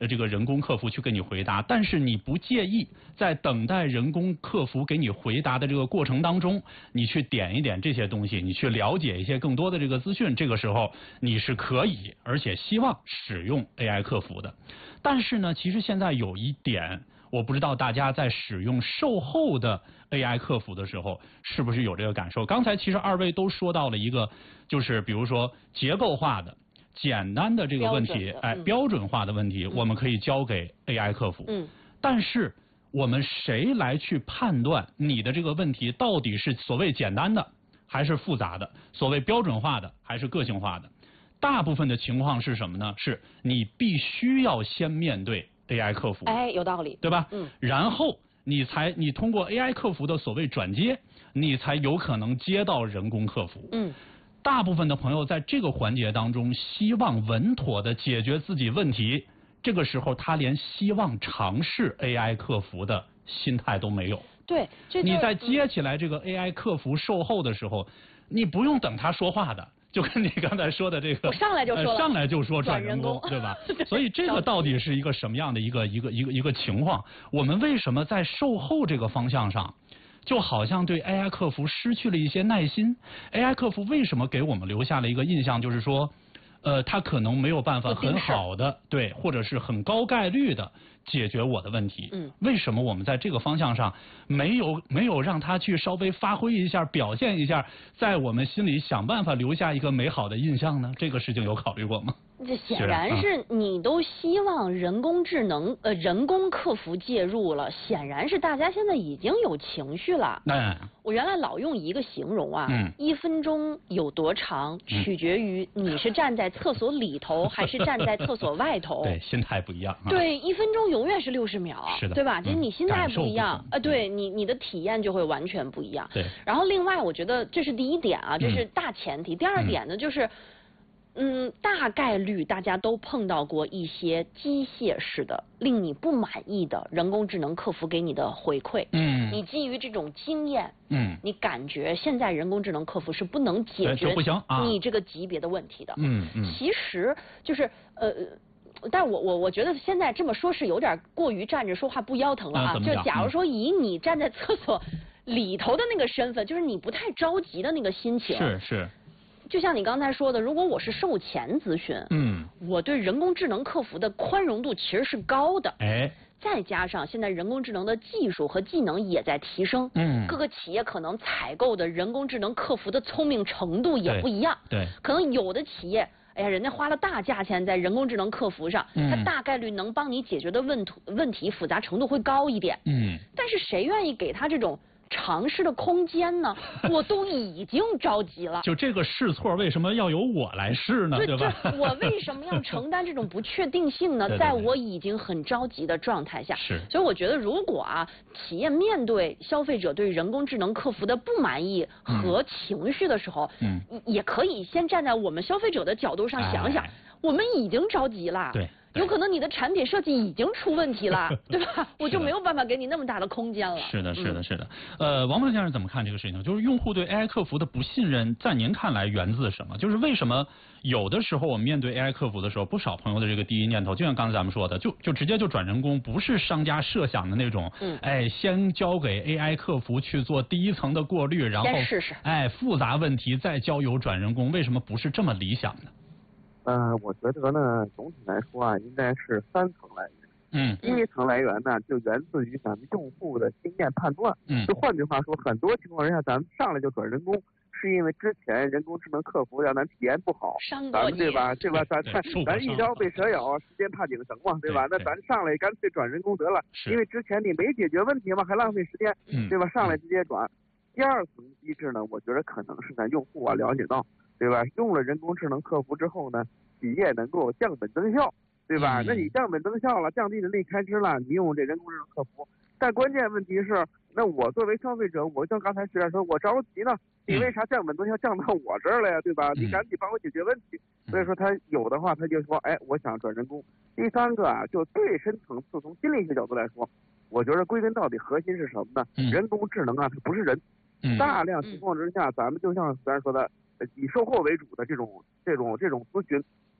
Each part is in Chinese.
这个人工客服去给你回答，但是你不介意在等待人工客服给你回答的这个过程当中，你去点一点这些东西，你去了解一些更多的这个资讯，这个时候你是可以而且希望使用 AI 客服的。但是呢，其实现在有一点，我不知道大家在使用售后的 AI 客服的时候是不是有这个感受。刚才其实二位都说到了一个，就是比如说结构化的简单的这个问题，标准化的问题，我们可以交给 AI 客服。但是我们谁来去判断你的这个问题到底是所谓简单的还是复杂的，所谓标准化的还是个性化的？大部分的情况是什么呢？是你必须要先面对 AI 客服。 有道理， 对吧？然后你通过 AI 客服的所谓转接，你才有可能接到人工客服。大部分的朋友在这个环节当中，希望稳妥的解决自己问题，这个时候他连希望尝试 AI 客服的心态都没有。 对， 你在接起来这个 AI 客服售后的时候，你不用等他说话的，就跟你刚才说的这个， 我上来就说了， 上来就说转人工，对吧？所以这个到底是一个什么样的一个情况？我们为什么在售后这个方向上，就好像对 AI 客服失去了一些耐心 ？AI 客服为什么给我们留下了一个印象，就是说，他可能没有办法很好的对，或者是很高概率的解决我的问题。为什么我们在这个方向上没有让他去稍微发挥一下、表现一下，在我们心里想办法留下一个美好的印象呢？这个事情有考虑过吗？ 这显然是你都希望人工智能人工客服介入了，显然是大家现在已经有情绪了。我原来老用一个形容啊，1分钟有多长，取决于你是站在厕所里头还是站在厕所外头。 对，心态不一样。 对，1分钟永远是60秒， 是的， 对吧？就是你心态不一样，对你的体验就会完全不一样。 对。 然后另外，我觉得这是第一点啊，这是大前提。第二点呢，就是。大概率大家都碰到过一些机械式的令你不满意的人工智能客服给你的回馈。你基于这种经验，你感觉现在人工智能客服是不能解决你这个级别的问题的。其实就是但我觉得现在这么说是有点过于站着说话不腰疼了啊。就假如说以你站在厕所里头的那个身份，就是你不太着急的那个心情。 是。 就像你刚才说的，如果我是售前咨询，我对人工智能客服的宽容度其实是高的。再加上现在人工智能的技术和技能也在提升，各个企业可能采购的人工智能客服的聪明程度也不一样。 对， 可能有的企业，人家花了大价钱在人工智能客服上，它大概率能帮你解决的问题复杂程度会高一点。但是谁愿意给他这种尝试的空间呢？我都已经着急了。 就这个试错为什么要由我来试呢？对吧？ 我为什么要承担这种不确定性呢？在我已经很着急的状态下，所以我觉得如果企业面对消费者对人工智能客服的不满意和情绪的时候，也可以先站在我们消费者的角度上想想，我们已经着急了。 对。 有可能你的产品设计已经出问题了，对吧？我就没有办法给你那么大的空间了。 是的。王鹏先生怎么看这个事情？就是用户对 AI 客服的不信任，在您看来源自什么？就是为什么有的时候我们面对 AI 客服的时候，不少朋友的这个第一念头，就像刚才咱们说的，就直接就转人工，不是商家设想的那种，先交给 AI 客服去做第一层的过滤，然后试试， 复杂问题再交由转人工，为什么不是这么理想的？ 我觉得呢，总体来说应该是3层来源。第一层来源呢，就源自于咱们用户的经验判断。就换句话说，很多情况下，咱们上来就转人工，是因为之前人工智能客服让咱体验不好，咱们对吧？咱一朝被蛇咬，时间怕井绳嘛，对吧？那咱上来干脆转人工得了，因为之前你没解决问题嘛，还浪费时间，对吧？上来直接转。第二层机制呢，我觉得可能是咱用户了解到，对吧？用了人工智能客服之后呢，企业能够降本增效，对吧？那你降本增效了，降低人力开支了，你用这人工智能客服，但关键问题是，那我作为消费者，我像刚才实在说，我着急呢，你为啥降本增效降到我这儿了呀，对吧？你赶紧帮我解决问题。所以说他有的话，他就说，我想转人工。第三个就最深层次，从心理学角度来说，我觉得归根到底核心是什么呢？人工智能它不是人。大量情况之下，咱们就像咱说的，以售后为主的这种咨询，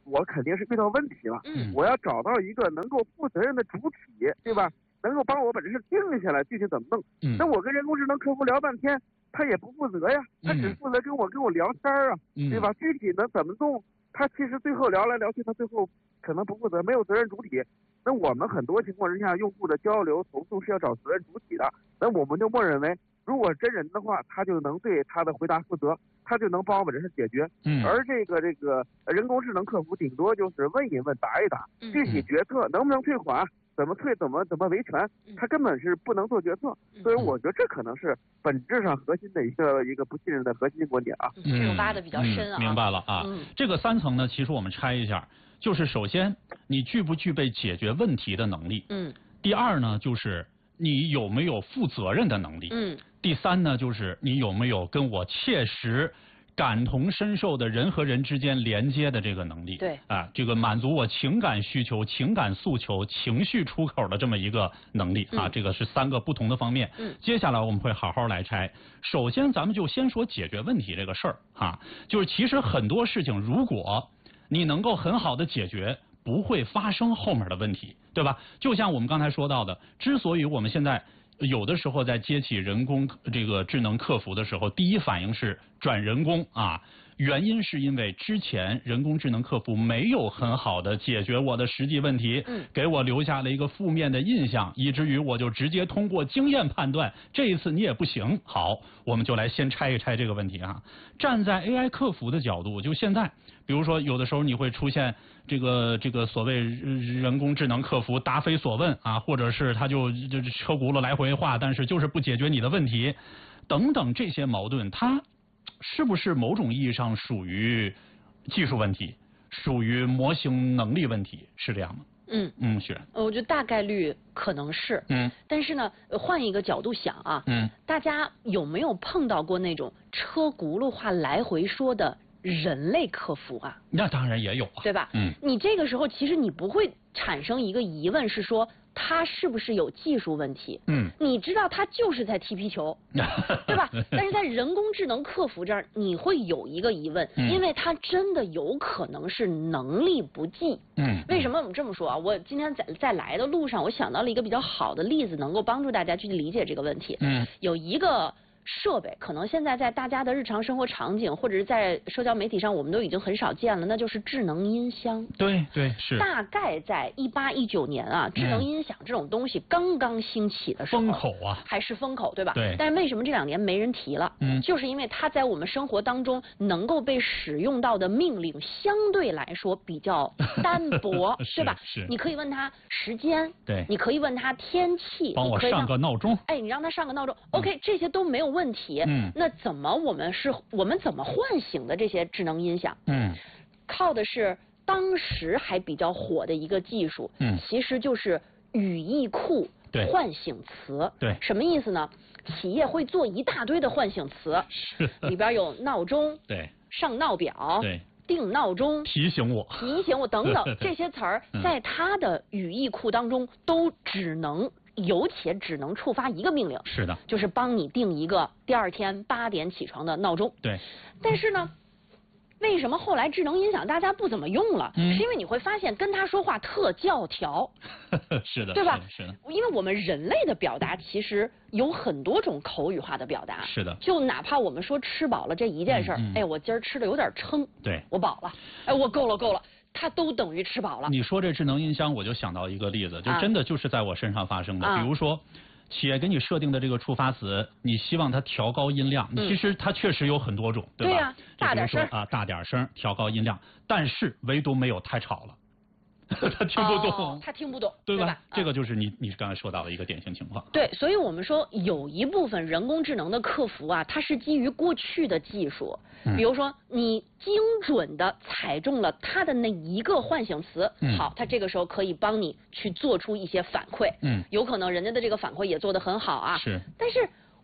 我肯定是遇到问题了，我要找到一个能够负责任的主体，对吧？能够帮我把这事定下来，具体怎么弄？那我跟人工智能客服聊半天，他也不负责呀，他只负责跟我聊天啊，对吧？具体能怎么弄？他其实最后聊来聊去，他最后可能不负责，没有责任主体。那我们很多情况之下，用户的交流投诉是要找责任主体的，那我们就默认为，如果真人的话，他就能对他的回答负责，他就能帮我把这事解决。而这个人工智能客服顶多就是问一问，答一答，具体决策能不能退款，怎么退，怎么维权，他根本是不能做决策。所以我觉得这可能是本质上核心的一个不信任的核心观点啊。 这个挖的比较深啊。 明白了啊。这个3层呢，其实我们拆一下，就是首先你具不具备解决问题的能力。第二呢，就是你有没有负责任的能力。第三呢，就是你有没有跟我切实感同身受的人和人之间连接的这个能力。 对啊，这个满足我情感需求、情感诉求、情绪出口的这么一个能力啊，这个是3个不同的方面。接下来我们会好好来拆。首先，咱们就先说解决问题这个事儿啊，就是其实很多事情，如果你能够很好的解决，不会发生后面的问题，对吧？就像我们刚才说到的，之所以我们现在有的时候在接起人工这个智能客服的时候，第一反应是转人工啊，原因是因为之前人工智能客服没有很好的解决我的实际问题，给我留下了一个负面的印象，以至于我就直接通过经验判断，这一次你也不行。好，我们就来先拆一拆这个问题啊。站在 AI 客服的角度，就现在，比如说有的时候你会出现这个所谓人工智能客服答非所问啊，或者是他就车轱辘来回话，但是就是不解决你的问题，等等这些矛盾，它是不是某种意义上属于技术问题，属于模型能力问题，是这样吗？是。 我觉得大概率可能是。但是呢，换一个角度想啊，大家有没有碰到过那种车轱辘话来回说的人类客服啊？ 那当然也有啊， 对吧？你这个时候其实你不会产生一个疑问，是说他是不是有技术问题？你知道他就是在踢皮球，对吧？但是在人工智能客服这儿，你会有一个疑问，因为他真的有可能是能力不济。为什么我们这么说啊？我今天在来的路上，我想到了一个比较好的例子，能够帮助大家去理解这个问题。有一个设备可能现在在大家的日常生活场景或者是在社交媒体上我们都已经很少见了，那就是智能音箱。 对，是。 大概在18、19年啊，智能音响这种东西刚刚兴起的时候， 风口啊， 还是风口，对吧？ 对。 但是为什么这2年没人提了？就是因为它在我们生活当中能够被使用到的命令相对来说比较单薄，对吧？ 是。 你可以问他时间， 对， 你可以问他天气， 帮我上个闹钟。 你让他上个闹钟，OK，这些都没有问题。那我们怎么唤醒的这些智能音响？靠的是当时还比较火的一个技术，其实就是语义库唤醒词。 对， 什么意思呢？企业会做一大堆的唤醒词，里边有闹钟， 对， 上闹表， 对， 定闹钟， 提醒我等等这些词儿，在它的语义库当中都有且只能触发一个命令， 是的， 就是帮你定一个第2天8点起床的闹钟。 对， 但是呢，为什么后来智能音响大家不怎么用了？是因为你会发现跟他说话特教条。 是的， 对吧？ 是的， 因为我们人类的表达其实有很多种口语化的表达。 是的， 就哪怕我们说吃饱了这一件事儿，我今儿吃的有点撑， 对， 我饱了，我够了。它都等于吃饱了。 你说这智能音箱，我就想到一个例子，就真的就是在我身上发生的。比如说，企业给你设定的这个触发词，你希望它调高音量，其实它确实有很多种，对吧？ 对呀，大点声啊，大点声，调高音量，但是唯独没有太吵了。他听不懂， 他听不懂， 对吧？这个就是你刚才说到的一个典型情况。 对，所以我们说有一部分人工智能的客服啊，它是基于过去的技术，比如说你精准的踩中了它的那一个唤醒词，好，它这个时候可以帮你去做出一些反馈，有可能人家的这个反馈也做得很好啊， 是， 但是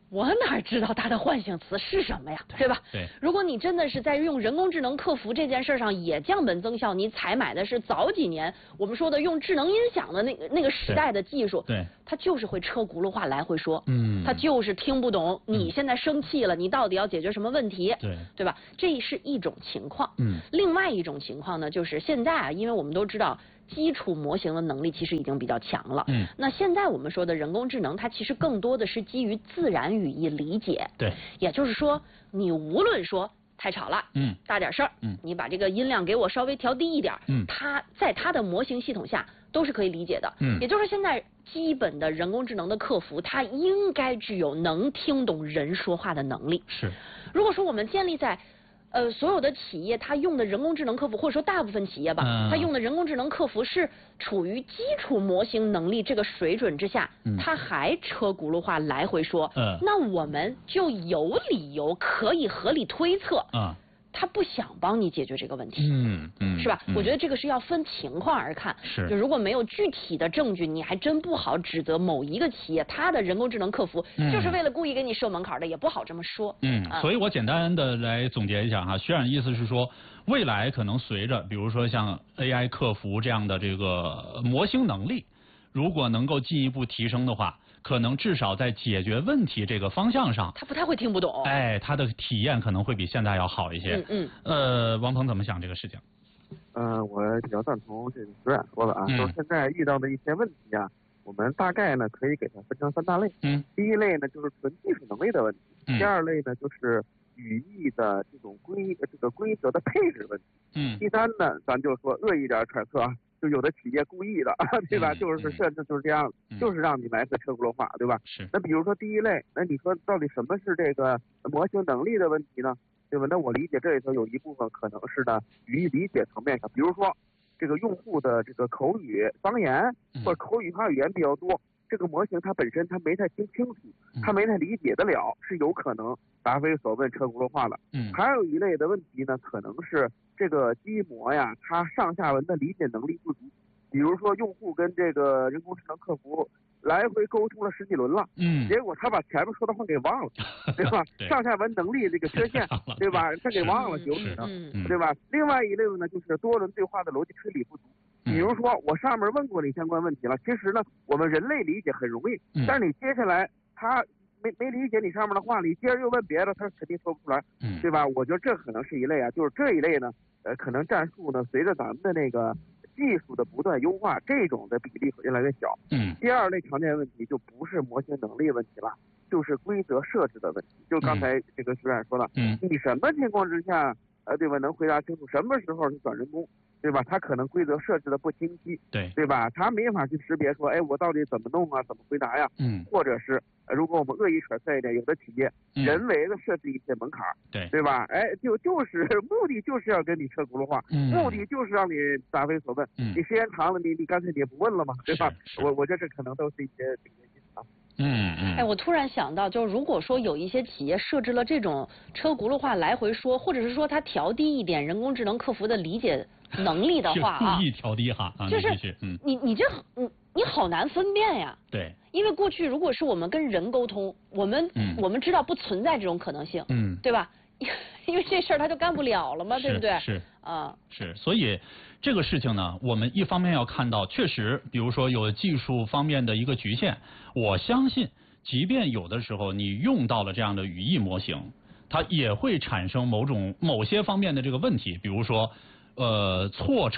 我哪知道它的唤醒词是什么呀，对吧？ 对。 如果你真的是在用人工智能客服这件事上也降本增效，你采买的是早几年我们说的用智能音响的那个时代的技术， 对， 它就是会车轱辘话来回说，它嗯， 就是听不懂你现在生气了，你到底要解决什么问题，对吧？这是一种情况。另外一种情况呢，就是现在啊，因为我们都知道。基础模型的能力其实已经比较强了。那现在我们说的人工智能，它其实更多的是基于自然语义理解。 对， 也就是说，你无论说太吵了，大点声，你把这个音量给我稍微调低一点，它在它的模型系统下都是可以理解的。也就是现在基本的人工智能的客服，它应该具有能听懂人说话的能力。 是， 如果说我们建立在所有的企业它用的人工智能客服，或者说大部分企业吧，它用的人工智能客服是处于基础模型能力这个水准之下，它还车轱辘话来回说，那我们就有理由可以合理推测，他不想帮你解决这个问题，是吧？我觉得这个是要分情况而看，就如果没有具体的证据，你还真不好指责某一个企业它的人工智能客服就是为了故意给你设门槛的，也不好这么说。 所以我简单的来总结一下哈，徐冉的意思是说，未来可能随着比如说像 AI 客服这样的这个模型能力，如果能够进一步提升的话。可能至少在解决问题这个方向上， 他不太会听不懂。 哎，他的体验可能会比现在要好一些。王鹏怎么想这个事情？ 我比较赞同这个徐冉说的啊，就是现在遇到的一些问题啊，我们大概呢可以给它分成3大类。第一类呢就是纯技术能力的问题，第二类呢就是语义的这种规则的配置问题。第三呢，咱就说恶意点揣测啊。就有的企业故意的，对吧？就是设置就是这样，就是让你来个车轱辘话，对吧？ 是。 那比如说第一类，那你说到底什么是这个模型能力的问题呢？对吧？那我理解这里头有一部分可能是呢语义理解层面上，比如说这个用户的这个口语方言或者口语化语言比较多，这个模型它本身它没太听清楚，它没太理解得了，是有可能答非所问车轱辘话的。还有一类的问题呢，可能是这个机模呀，它上下文的理解能力不足。比如说用户跟这个人工智能客服来回沟通了10几轮了，结果他把前面说的话给忘了，对吧？上下文能力这个缺陷，对吧？他给忘了，有可能，对吧？另外一类呢，就是多轮对话的逻辑推理不足。比如说我上面问过你相关问题了，其实呢我们人类理解很容易，但是你接下来他没理解你上面的话，你接着又问别的，他肯定说不出来，对吧？我觉得这可能是一类啊，就是这一类呢，可能战术呢随着咱们的那个技术的不断优化，这种的比例会越来越小。第二类常见问题就不是模型能力问题了，就是规则设置的问题。就刚才这个徐冉说的，你什么情况之下，对吧？能回答清楚什么时候是转人工，对吧？他可能规则设置的不清晰，对吧？他没法去识别说，哎，我到底怎么弄啊，怎么回答呀？或者是如果我们恶意揣测一点，有的企业人为的设置一些门槛，对吧？哎，就是目的就是要跟你车轱辘话，目的就是让你答非所问。你时间长了，你干脆你也不问了嘛，对吧？我觉得这可能都是一些这个原因啊。 哎，我突然想到，就是如果说有一些企业设置了这种车轱辘话来回说，或者是说它调低一点人工智能客服的理解能力的话啊， 故意调低哈， 就是你好难分辨呀。 对。 因为过去如果是我们跟人沟通，我们知道不存在这种可能性，对吧？因为这事儿他就干不了了嘛，对不对？ 是所以这个事情呢，我们一方面要看到，确实，比如说有技术方面的一个局限，我相信，即便有的时候你用到了这样的语义模型，它也会产生某些方面的这个问题，比如说。错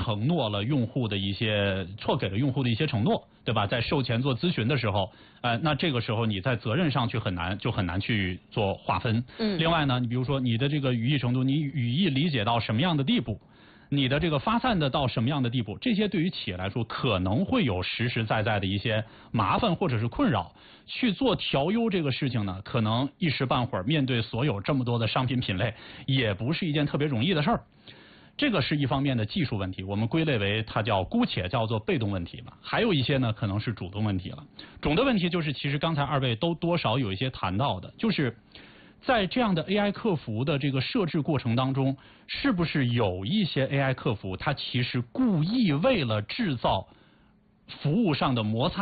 给了用户的一些承诺，对吧？在售前做咨询的时候，那这个时候你在责任上很难去做划分。另外呢，你比如说你的这个语义程度，你语义理解到什么样的地步，你的这个发散的到什么样的地步，这些对于企业来说可能会有实实在在的一些麻烦或者是困扰。去做调优这个事情呢，可能一时半会儿面对所有这么多的商品品类，也不是一件特别容易的事儿。这个是一方面的技术问题，我们归类为它姑且叫做被动问题吧。还有一些呢，可能是主动问题了。主动问题就是，其实刚才二位都多少有一些谈到的，就是在这样的 AI 客服的这个设置过程当中，是不是有一些 AI 客服它其实故意为了制造服务上的摩擦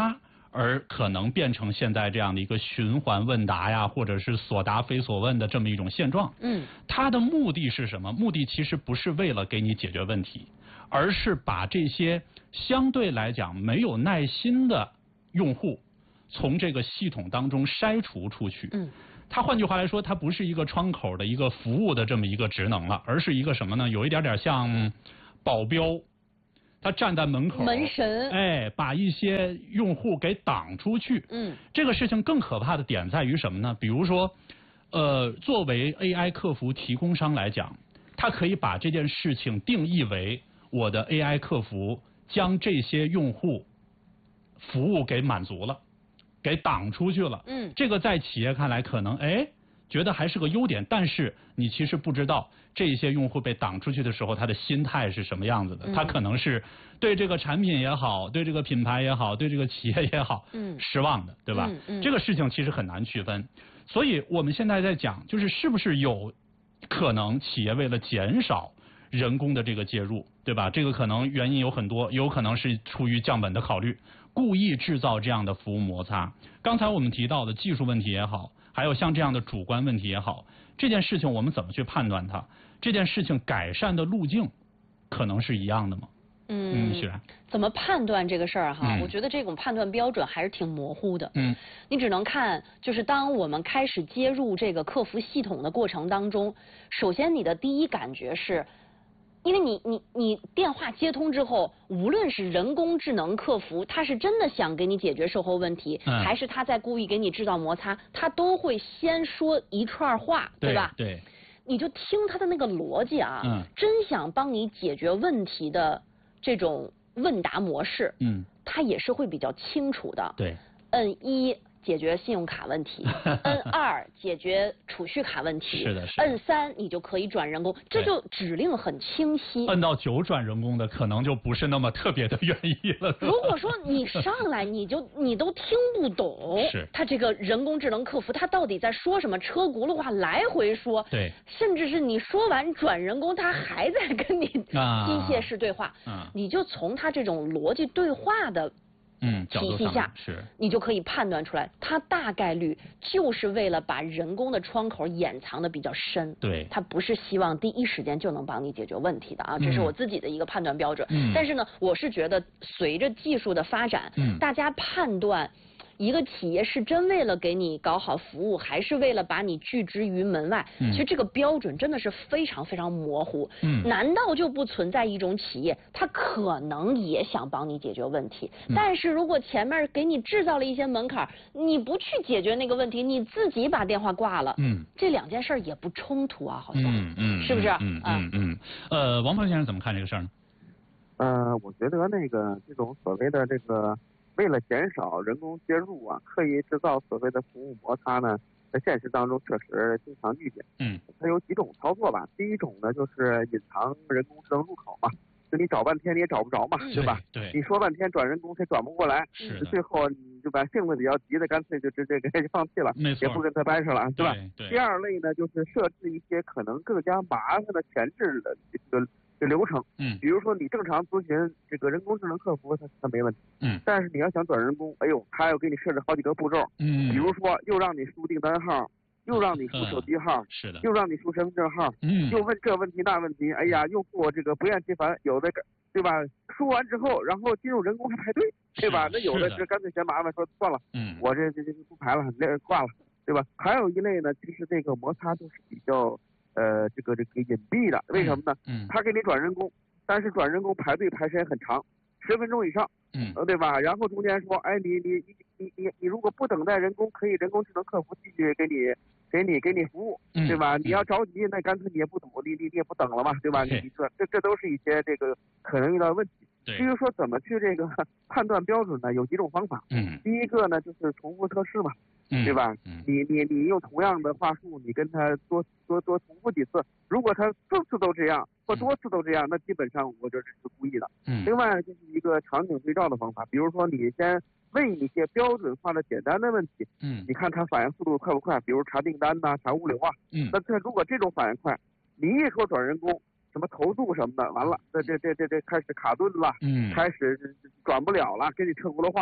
而可能变成现在这样的一个循环问答呀，或者是所答非所问的这么一种现状。它的目的是什么？目的其实不是为了给你解决问题，而是把这些相对来讲没有耐心的用户从这个系统当中筛除出去。它换句话来说，它不是一个窗口的一个服务的这么一个职能了，而是一个什么呢？有一点点像保镖，他站在门口， 门神， 把一些用户给挡出去。这个事情更可怕的点在于什么呢？比如说，作为 AI 客服提供商来讲，他可以把这件事情定义为我的 AI 客服将这些用户服务给满足了，给挡出去了。这个在企业看来可能觉得还是个优点，但是你其实不知道这些用户被挡出去的时候他的心态是什么样子的。他可能是对这个产品也好，对这个品牌也好，对这个企业也好，失望的，对吧？这个事情其实很难区分。所以我们现在在讲，就是是不是有可能企业为了减少人工的这个介入，对吧？这个可能原因有很多，有可能是出于降本的考虑，故意制造这样的服务摩擦。刚才我们提到的技术问题也好，还有像这样的主观问题也好，这件事情我们怎么去判断它？这件事情改善的路径可能是一样的吗？徐然， 怎么判断这个事儿哈？我觉得这种判断标准还是挺模糊的。你只能看，就是当我们开始接入这个客服系统的过程当中，首先你的第一感觉是，因为你电话接通之后，无论是人工智能客服，他是真的想给你解决售后问题，还是他在故意给你制造摩擦，他都会先说一串话，对吧？ 对。 你就听他的那个逻辑啊，真想帮你解决问题的这种问答模式，他也是会比较清楚的。 对。 摁1解决信用卡问题，摁2解决储蓄卡问题， 是的， 摁3你就可以转人工，这就指令很清晰。 摁到9转人工的可能就不是那么特别的愿意了。 如果说你上来你都听不懂，他这个人工智能客服他到底在说什么，车轱辘话来回说， 对， 甚至是你说完转人工，他还在跟你机械式对话，你就从他这种逻辑对话的体系下，你就可以判断出来，它大概率就是为了把人工的窗口掩藏的比较深。 对， 它不是希望第一时间就能帮你解决问题的啊，这是我自己的一个判断标准。但是呢，我是觉得随着技术的发展，大家判断一个企业是真为了给你搞好服务，还是为了把你拒之于门外？其实这个标准真的是非常非常模糊。难道就不存在一种企业，它可能也想帮你解决问题？但是如果前面给你制造了一些门槛，你不去解决那个问题，你自己把电话挂了，这两件事也不冲突啊，好像，是不是？ 王鹏先生怎么看这个事儿呢？ 我觉得那个这种所谓的这个。为了减少人工介入啊，刻意制造所谓的服务摩擦呢，在现实当中确实经常遇见。它有几种操作吧。第一种呢，就是隐藏人工智能入口嘛，就你找半天你也找不着嘛，对吧？ 对。 你说半天转人工，他转不过来，最后你就把性子比较急的，干脆就直接给放弃了，也不跟他掰扯了，对吧？ 对。 第二类呢，就是设置一些可能更加麻烦的前置的这流程，比如说你正常咨询这个人工智能客服，它没问题，但是你要想转人工，哎呦，他要给你设置好几个步骤，比如说又让你输订单号，又让你输手机号， 是的， 又让你输身份证号，又问这问题那问题，哎呀，用户这个不厌其烦，有的对吧？输完之后，然后进入人工还排队，对吧？那有的是干脆嫌麻烦，说算了，我这不排了，挂了，对吧？还有一类呢，其实这个摩擦都是比较。这个隐蔽的，为什么呢？他给你转人工，但是转人工排队排时间很长，10分钟以上，对吧？然后中间说，哎，你如果不等待人工，可以人工智能客服继续给你服务，对吧？你要着急，那干脆你也不等，你也不等了嘛，对吧？你说这都是一些这个可能遇到的问题。至于说怎么去这个判断标准呢？有几种方法。第一个呢就是重复测试嘛。对吧？你用同样的话术，你跟他多重复几次，如果他4次都这样或多次都这样，那基本上我觉得是故意的。另外就是一个场景对照的方法，比如说你先问一些标准化的简单的问题，你看他反应速度快不快？比如查订单呐，查物流啊，那如果这种反应快，你一说转人工，什么投诉什么的，完了，这开始卡顿了，开始转不了了，给你车轱辘话了。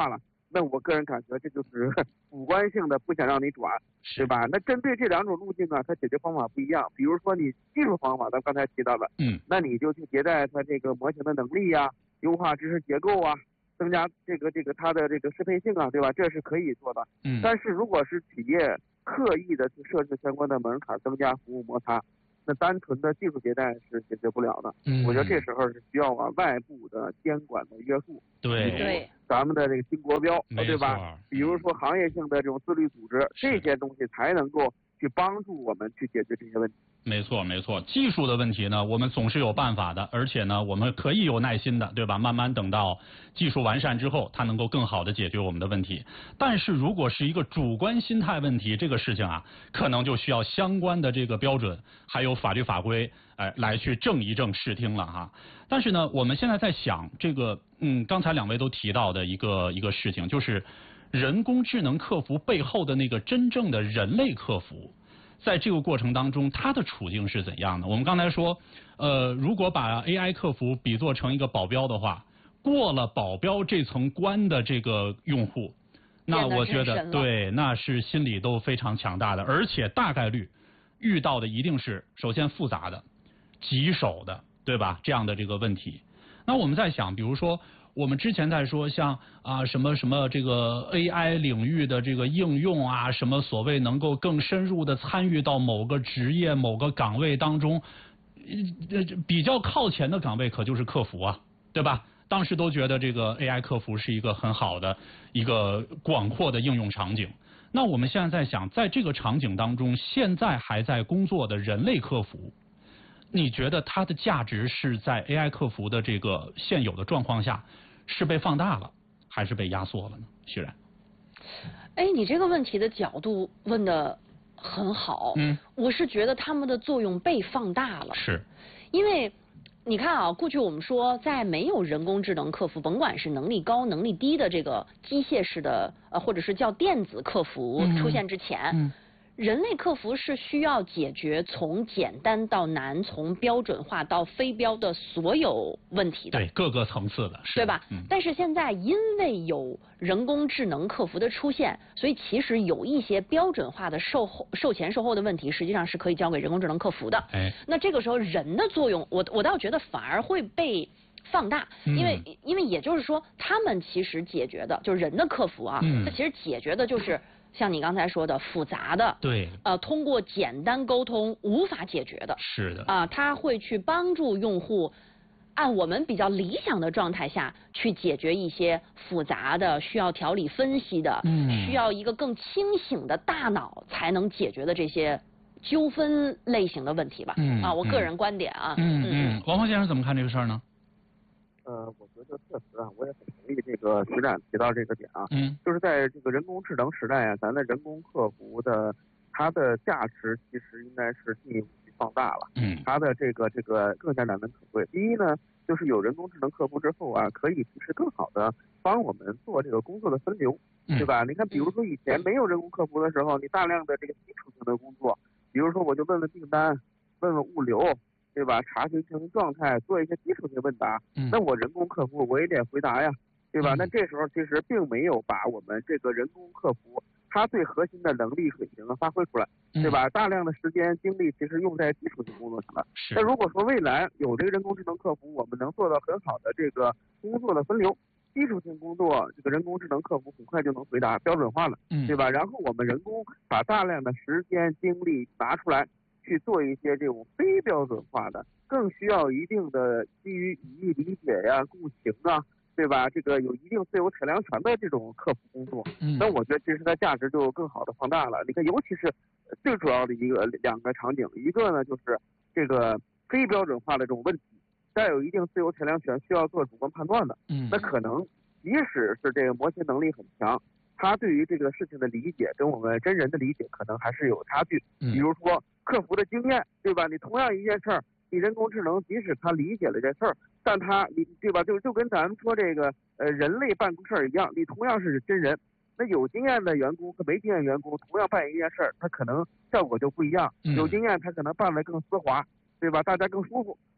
那我个人感觉这就是主观性的，不想让你转，对吧？那针对这两种路径啊，它解决方法不一样。比如说你技术方法，咱刚才提到的，那你就去迭代它这个模型的能力呀，优化知识结构啊，增加这个它的这个适配性啊，对吧？这是可以做的。但是如果是企业刻意的去设置相关的门槛，增加服务摩擦，那单纯的技术迭代是解决不了的。我觉得这时候是需要外部的监管的约束。 对， 咱们的这个新国标，对吧？比如说行业性的这种自律组织，这些东西才能够去帮助我们去解决这些问题。 没错，技术的问题呢，我们总是有办法的，而且呢，我们可以有耐心的，对吧？慢慢等到技术完善之后，它能够更好的解决我们的问题。但是如果是一个主观心态问题，这个事情啊，可能就需要相关的这个标准，还有法律法规，来去正一正视听了哈。但是呢，我们现在在想这个，刚才两位都提到的一个事情，就是人工智能客服背后的那个真正的人类客服。在这个过程当中，他的处境是怎样的？我们刚才说，如果把 AI 客服比作成一个保镖的话，过了保镖这层关的这个用户，那我觉得对，那是心理都非常强大的，而且大概率遇到的一定是首先复杂的、棘手的，对吧？这样的这个问题。那我们在想，比如说。我们之前在说像什么这个 AI 领域的这个应用啊，什么所谓能够更深入的参与到某个职业某个岗位当中，比较靠前的岗位可就是客服啊，对吧？当时都觉得这个 AI 客服是一个很好的一个广阔的应用场景。那我们现在在想，在这个场景当中，现在还在工作的人类客服，你觉得它的价值是在 AI 客服的这个现有的状况下？是被放大了，还是被压缩了呢？徐然， 你这个问题的角度问得很好。我是觉得他们的作用被放大了。 是， 因为你看啊，过去我们说，在没有人工智能客服，甭管是能力高能力低的这个机械式的或者是叫电子客服出现之前。人类客服是需要解决从简单到难，从标准化到非标的所有问题的。 对，各个层次的， 对吧？但是现在因为有人工智能客服的出现，所以其实有一些标准化的售前售后的问题，实际上是可以交给人工智能客服的。那这个时候人的作用，我倒觉得反而会被放大，因为也就是说，他们其实解决的就是人的客服啊，它其实解决的就是。像你刚才说的复杂的， 对， 通过简单沟通无法解决的， 是的， 他会去帮助用户，按我们比较理想的状态下去解决一些复杂的、需要条理分析的、需要一个更清醒的大脑才能解决的这些纠纷类型的问题吧。我个人观点啊。 王峰先生怎么看这个事儿呢？ 我觉得确实啊，我也很同意这个徐展提到这个点啊。就是在这个人工智能时代啊，咱的人工客服的它的价值其实应该是进一步去放大了。它的这个更加难能可贵。第一呢，就是有人工智能客服之后啊，可以其实更好的帮我们做这个工作的分流，对吧？你看，比如说以前没有人工客服的时候，你大量的这个基础性的工作，比如说我就问问订单，问问物流。对吧？查询经营状态，做一些基础性问答，那我人工客服我也得回答呀，对吧？那这时候其实并没有把我们这个人工客服它最核心的能力水平发挥出来，对吧？大量的时间精力其实用在基础性工作上了。那如果说未来有这个人工智能客服，我们能做到很好的这个工作的分流，基础性工作这个人工智能客服很快就能回答，标准化了，对吧？然后我们人工把大量的时间精力拿出来。去做一些这种非标准化的，更需要一定的基于语义理解呀、共情啊，对吧？这个有一定自由裁量权的这种客服工作，那我觉得其实它价值就更好的放大了。你看，尤其是最主要的两个场景，一个呢就是这个非标准化的这种问题，带有一定自由裁量权，需要做主观判断的，那可能即使是这个模型能力很强。他对于这个事情的理解跟我们真人的理解可能还是有差距。比如说客服的经验，对吧？你同样一件事儿，你人工智能即使他理解了这事儿，但你对吧？就跟咱们说这个人类办公事儿一样，你同样是真人，那有经验的员工和没经验员工同样办一件事儿，他可能效果就不一样。有经验他可能办得更丝滑，对吧？大家更舒服。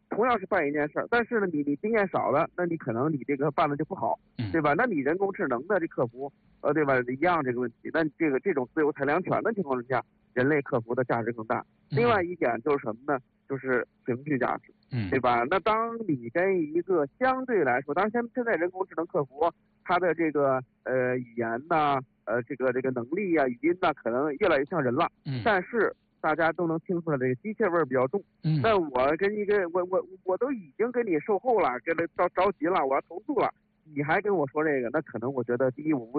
同样是办一件事儿，但是呢，你经验少了，那你可能你这个办的就不好，对吧？那你人工智能的这客服，对吧？一样这个问题，那你这种自由裁量权的情况之下，人类客服的价值更大。另外一点就是什么呢？就是情绪价值，对吧？那当你跟一个相对来说，当然现在人工智能客服它的这个语言呐，这个能力呀、语音呐，可能越来越像人了，但是大家都能听出来这个机械味儿比较重。那我跟一个我都已经给你售后了，跟着着急了，我要投诉了，你还跟我说这个，那可能我觉得第一我不